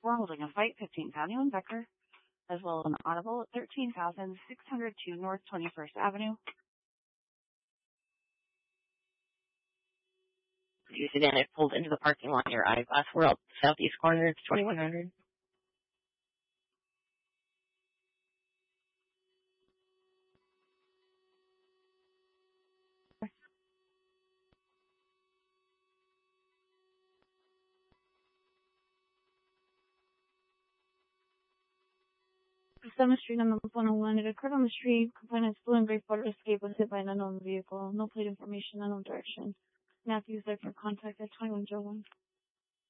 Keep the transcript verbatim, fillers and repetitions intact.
We're holding a fight fifteenth Avenue in Becker, as well as an audible at thirteen thousand six hundred two North twenty-first Avenue. You see then it pulled into the parking lot near Eyeglass World, southeast corner, it's twenty-one hundred. seventh Street on the one oh one. It occurred on the street. Complainant's blue and gray photo escape was hit by an unknown vehicle. No plate information, unknown direction. Matthews there for contact at twenty-one oh one.